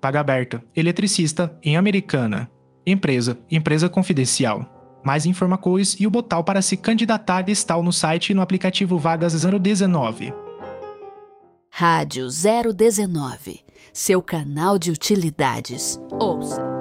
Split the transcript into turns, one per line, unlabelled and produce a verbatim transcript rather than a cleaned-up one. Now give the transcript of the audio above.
paga aberta, eletricista, em Americana. Empresa, empresa confidencial. Mais informações e o botão para se candidatar está no site e no aplicativo Vagas zero dezenove.
Rádio zero dezenove, seu canal de utilidades. Ouça!